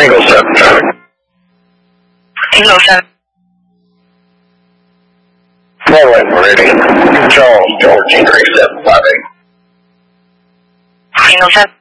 Tango 7 traffic. Tango 7. Norway Meridian. Charles George 3758. Tango 7.